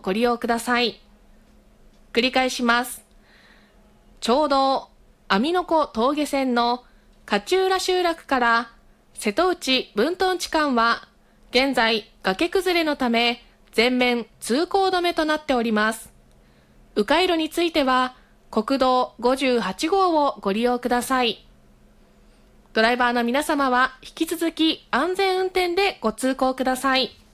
ご利用ください。繰り返します。町道網の子峠線の勝浦集落から瀬戸内分屯地間は現在崖崩れのため全面通行止めとなっております。迂回路については国道58号をご利用ください。ドライバーの皆様は引き続き安全運転でご通行ください。